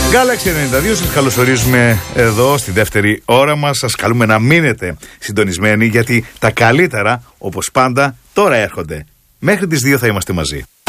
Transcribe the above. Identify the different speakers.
Speaker 1: Galaxy 92, σας καλωσορίζουμε εδώ στη δεύτερη ώρα μας. Σας καλούμε να μείνετε συντονισμένοι, γιατί τα καλύτερα, όπως πάντα, τώρα έρχονται. Μέχρι τις 2 θα είμαστε μαζί.